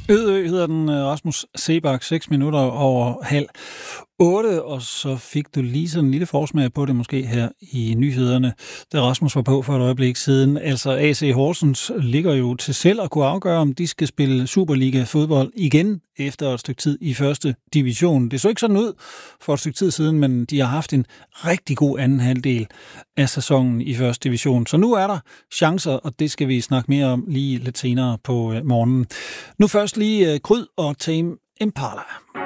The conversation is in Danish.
Ødø hedder den, Rasmus Seebach, 6 minutter over 7:30, og så fik du lige sådan en lille forsmag på det måske her i nyhederne, da Rasmus var på for et øjeblik siden. Altså AC Horsens ligger jo til selv at kunne afgøre, om de skal spille Superliga-fodbold igen efter et stykke tid i første division. Det så ikke sådan ud for et stykke tid siden, men de har haft en rigtig god anden halvdel af sæsonen i første division. Så nu er der chancer, og det skal vi snakke mere om lige lidt senere på morgenen. Nu først lige Kryd og Tame Impala.